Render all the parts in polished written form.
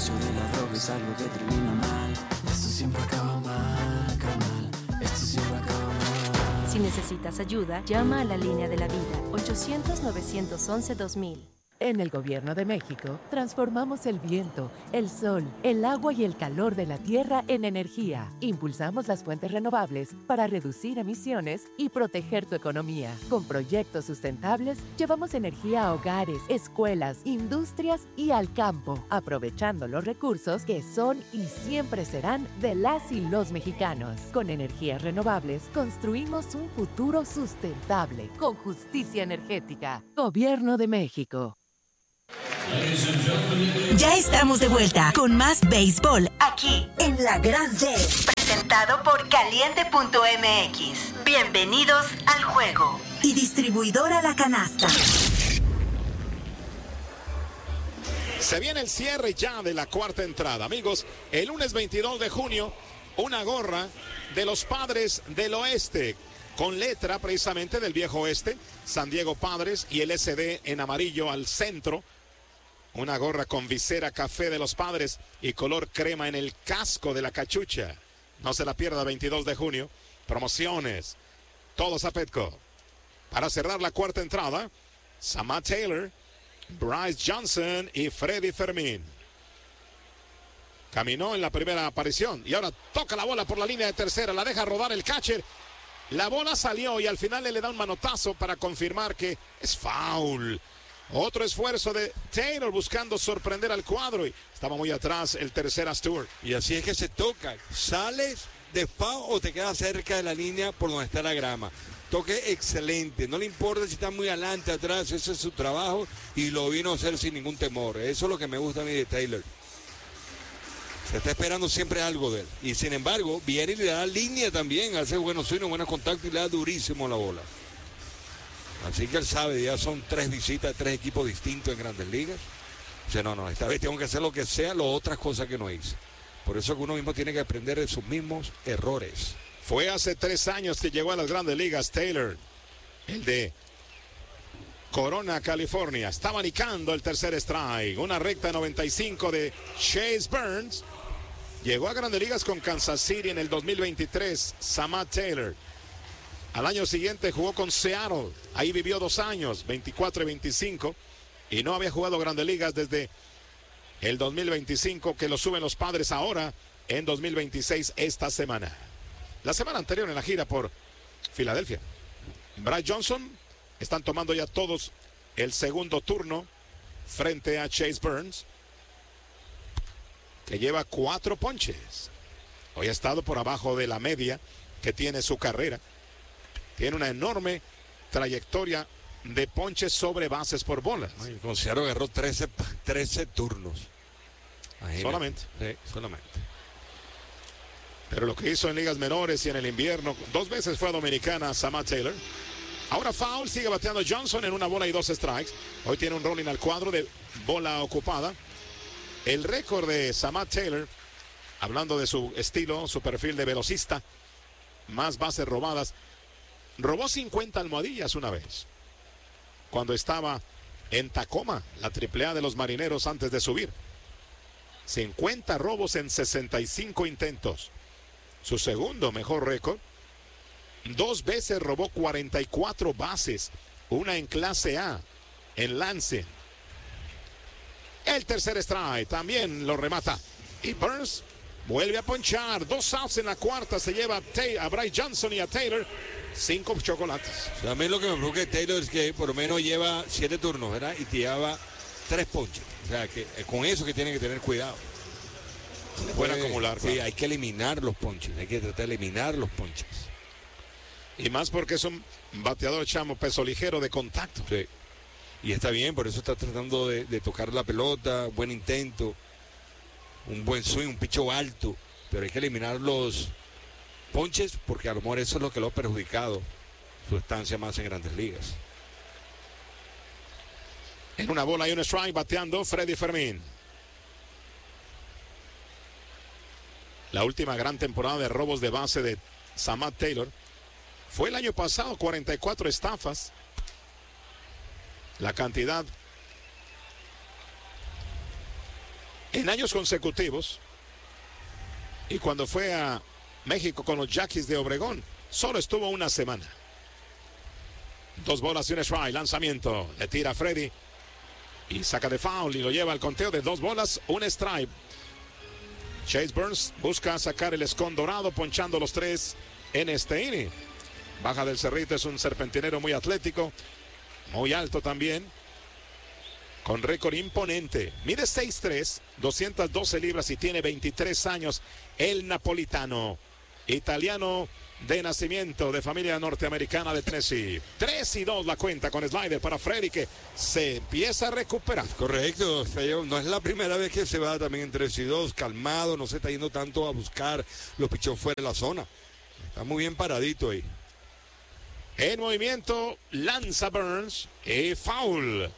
negocio de la droga es algo que termina mal. Esto siempre acaba mal, carnal. Esto siempre acaba mal. Si necesitas ayuda, llama a la línea de la vida, 800-911-2000. En el Gobierno de México, transformamos el viento, el sol, el agua y el calor de la tierra en energía. Impulsamos las fuentes renovables para reducir emisiones y proteger tu economía. Con proyectos sustentables, llevamos energía a hogares, escuelas, industrias y al campo, aprovechando los recursos que son y siempre serán de las y los mexicanos. Con energías renovables, construimos un futuro sustentable, con justicia energética. Gobierno de México. Ya estamos de vuelta con más béisbol aquí en La Grande. Presentado por Caliente.mx. Bienvenidos al juego. Y distribuidora La Canasta. Se viene el cierre ya de la cuarta entrada. Amigos, el lunes 22 de junio, una gorra de los Padres del Oeste, con letra precisamente del viejo oeste, San Diego Padres, y el SD en amarillo al centro. Una gorra con visera café de los Padres y color crema en el casco de la cachucha. No se la pierda, 22 de junio. Promociones. Todos a Petco. Para cerrar la cuarta entrada, Samad Taylor, Bryce Johnson y Freddy Fermín. Caminó en la primera aparición y ahora toca la bola por la línea de tercera. La deja rodar el catcher. La bola salió y al final le da un manotazo para confirmar que es foul. Otro esfuerzo de Taylor buscando sorprender al cuadro y estaba muy atrás el tercer Stewart. Y así es que se toca. Sales de foul o te quedas cerca de la línea por donde está la grama. Toque excelente. No le importa si está muy adelante, atrás. Ese es su trabajo y lo vino a hacer sin ningún temor. Eso es lo que me gusta a mí de Taylor. Se está esperando siempre algo de él. Y sin embargo, viene y le da línea también. Hace buenos swings, buenos contactos y le da durísimo la bola. Así que él sabe, ya son 3 visitas, 3 equipos distintos en Grandes Ligas. Dice, no, esta vez tengo que hacer lo que sea, lo otras cosas que no hice. Por eso que uno mismo tiene que aprender de sus mismos errores. Fue hace 3 años que llegó a las Grandes Ligas Taylor, el de Corona, California. Está abanicando el tercer strike. Una recta 95 de Chase Burns. Llegó a Grandes Ligas con Kansas City en el 2023, Samad Taylor. Al año siguiente jugó con Seattle. Ahí vivió 2 años, 24 y 25. Y no había jugado Grandes Ligas desde el 2025, que lo suben los Padres ahora en 2026 esta semana. La semana anterior en la gira por Filadelfia. Bryce Johnson, están tomando ya todos el segundo turno frente a Chase Burns, que lleva 4 ponches. Hoy ha estado por abajo de la media que tiene su carrera. Tiene una enorme trayectoria de ponches sobre bases por bolas. Con Seattle agarró 13 turnos. Imagínate. Solamente. Sí, solamente. Pero lo que hizo en ligas menores y en el invierno, 2 veces fue a Dominicana Samad Taylor. Ahora foul, sigue bateando Johnson en 1 bola y 2 strikes. Hoy tiene un rolling al cuadro de bola ocupada. El récord de Samad Taylor, hablando de su estilo, su perfil de velocista, más bases robadas. Robó 50 almohadillas una vez, cuando estaba en Tacoma, la AAA de los Marineros antes de subir. 50 robos en 65 intentos. Su segundo mejor récord. 2 veces robó 44 bases, una en clase A, en Lansing. El tercer strike también lo remata. Y Burns vuelve a ponchar. 2 outs en la cuarta. Se lleva a Bryce Johnson y a Taylor 5 chocolates. A mí lo que me preocupa de Taylor es que por lo menos lleva 7 turnos, ¿verdad? Y te lleva 3 ponches. O sea, que con eso que tiene que tener cuidado. Puede acumular. Sí, hay que eliminar los ponches. Hay que tratar de eliminar los ponches. Y más porque es un bateador, chamo, peso ligero de contacto. Sí. Y está bien, por eso está tratando de tocar la pelota, buen intento, un buen swing, un picho alto, pero hay que eliminar los ponches porque a lo mejor eso es lo que lo ha perjudicado su estancia más en Grandes Ligas. En 1 bola y 1 strike bateando Freddy Fermín. La última gran temporada de robos de base de Samad Taylor fue el año pasado, 44 estafas. La cantidad en años consecutivos. Y cuando fue a México con los Yaquis de Obregón, solo estuvo una semana. 2 bolas y un strike, lanzamiento, le tira a Freddy y saca de foul y lo lleva al conteo de 2 bolas, un strike. Chase Burns busca sacar el escón dorado, ponchando los 3 en este inning. Baja del cerrito, es un serpentinero muy atlético, muy alto también, con récord imponente. Mide 6'3", 212 libras y tiene 23 años. El napolitano, italiano de nacimiento, de familia norteamericana de Tennessee. 3-2 la cuenta con slider para Freddy, que se empieza a recuperar. Correcto, no es la primera vez que se va también en 3-2, calmado, no se está yendo tanto a buscar los pichos fuera de la zona. Está muy bien paradito ahí. En movimiento, lanza Burns y foul.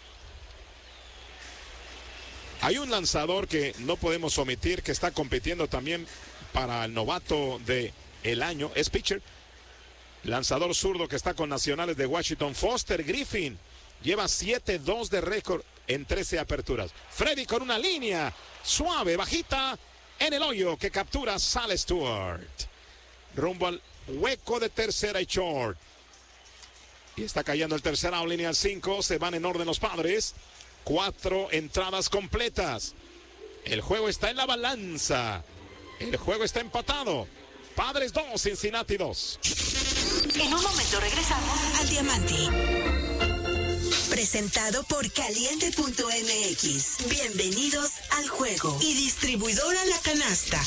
Hay un lanzador que no podemos omitir, que está compitiendo también para el novato del año, es pitcher. Lanzador zurdo que está con Nacionales de Washington, Foster Griffin. Lleva 7-2 de récord en 13 aperturas. Freddy con una línea suave, bajita, en el hoyo que captura Sal Stewart. Rumbo al hueco de tercera y short. Y está cayendo el tercer out, línea al 5. Se van en orden los Padres. 4 entradas completas. El juego está en la balanza. El juego está empatado. Padres 2, Cincinnati 2. En un momento regresamos al Diamante. Presentado por Caliente.mx. Bienvenidos al juego. Y distribuidora La Canasta.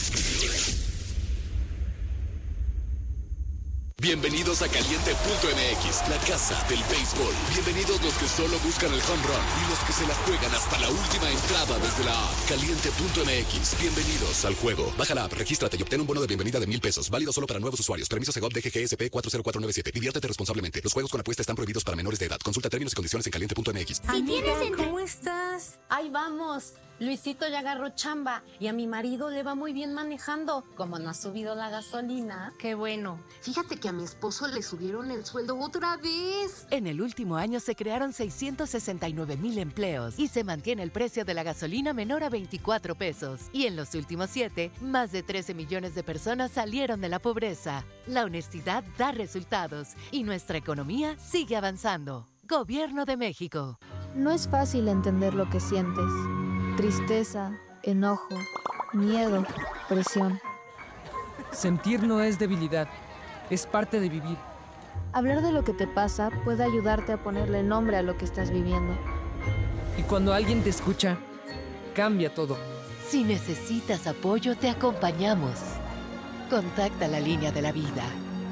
Bienvenidos a Caliente.mx, la casa del béisbol. Bienvenidos los que solo buscan el home run y los que se la juegan hasta la última entrada desde la app. Caliente.mx, bienvenidos al juego. Baja la app, regístrate y obtén un bono de bienvenida de $1,000. Válido solo para nuevos usuarios. Permiso Segov DGGSP 40497. Diviértete responsablemente. Los juegos con apuesta están prohibidos para menores de edad. Consulta términos y condiciones en Caliente.mx. Amiga, ¿cómo estás? Ahí vamos. Luisito ya agarró chamba y a mi marido le va muy bien manejando. Como no ha subido la gasolina. Qué bueno. Fíjate que a mi esposo le subieron el sueldo otra vez. En el último año se crearon 669,000 empleos y se mantiene el precio de la gasolina menor a 24 pesos. Y en los últimos 7, más de 13 millones de personas salieron de la pobreza. La honestidad da resultados y nuestra economía sigue avanzando. Gobierno de México. No es fácil entender lo que sientes. Tristeza, enojo, miedo, presión. Sentir no es debilidad, es parte de vivir. Hablar de lo que te pasa puede ayudarte a ponerle nombre a lo que estás viviendo. Y cuando alguien te escucha, cambia todo. Si necesitas apoyo, te acompañamos. Contacta la línea de la vida.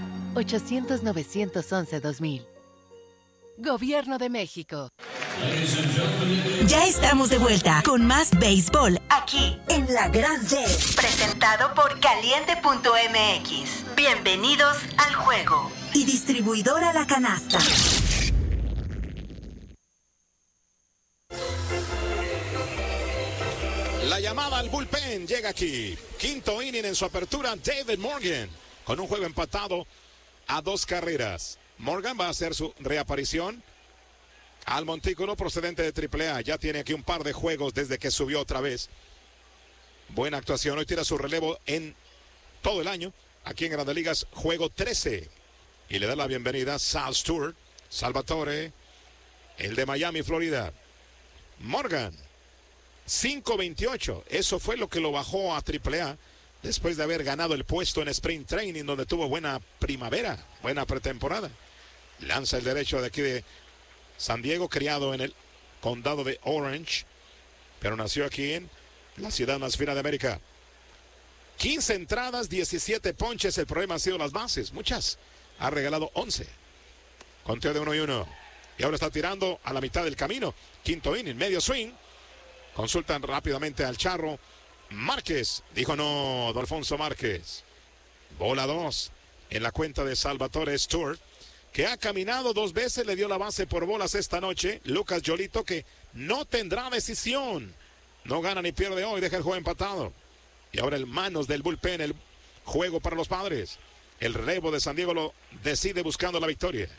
800-911-2000. Gobierno de México. Ya estamos de vuelta con más béisbol aquí en La Gran D. Presentado por Caliente.mx. Bienvenidos al juego. Y distribuidora La Canasta. La llamada al bullpen llega aquí. Quinto inning en su apertura, David Morgan, con un juego empatado a 2 carreras. Morgan va a hacer su reaparición al montículo procedente de AAA. Ya tiene aquí un par de juegos desde que subió otra vez. Buena actuación. Hoy tira su relevo en todo el año. Aquí en Grandes Ligas, juego 13. Y le da la bienvenida a Sal Stewart, Salvatore, el de Miami, Florida. Morgan, 5.28. Eso fue lo que lo bajó a AAA después de haber ganado el puesto en Spring Training, donde tuvo buena primavera, buena pretemporada. Lanza el derecho de aquí de San Diego, criado en el condado de Orange, pero nació aquí en la ciudad más fina de América. 15 entradas, 17 ponches. El problema ha sido las bases, muchas. Ha regalado 11. Conteo de 1-1. Y ahora está tirando a la mitad del camino. Quinto inning, medio swing. Consultan rápidamente al charro. Márquez. Dijo no, don Alfonso Márquez. Bola 2 en la cuenta de Salvatore Stewart, que ha caminado 2 veces, le dio la base por bolas esta noche. Lucas Yolito, que no tendrá decisión. No gana ni pierde hoy, deja el juego empatado. Y ahora en manos del bullpen el juego para los Padres. El relevo de San Diego lo decide buscando la victoria.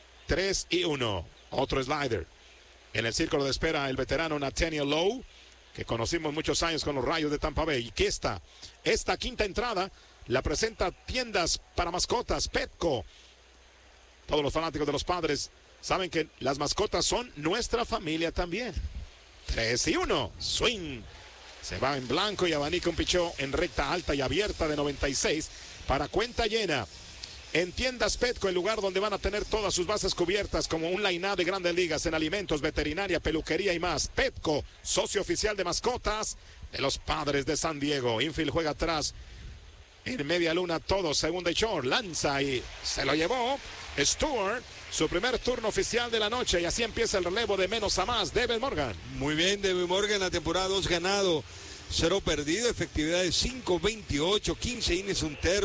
3-1. Otro slider. En el círculo de espera el veterano Nathaniel Lowe. que conocimos muchos años con los Rayos de Tampa Bay. Y que esta quinta entrada la presenta Tiendas para Mascotas, Petco. Todos los fanáticos de los Padres saben que las mascotas son nuestra familia también. 3-1, swing. Se va en blanco y abanica un picheo en recta alta y abierta de 96 para cuenta llena. En Tiendas Petco, el lugar donde van a tener todas sus bases cubiertas como un line-up de Grandes Ligas en alimentos, veterinaria, peluquería y más. Petco, socio oficial de mascotas de los Padres de San Diego. Infield juega atrás en media luna, todo segunda y short. Lanza y se lo llevó Stewart. Su primer turno oficial de la noche y así empieza el relevo de menos a más. Devin Morgan. Muy bien, Devin Morgan, la temporada 2 ganado, 0 perdido, efectividad de 5.28, 15 innings, un tercio.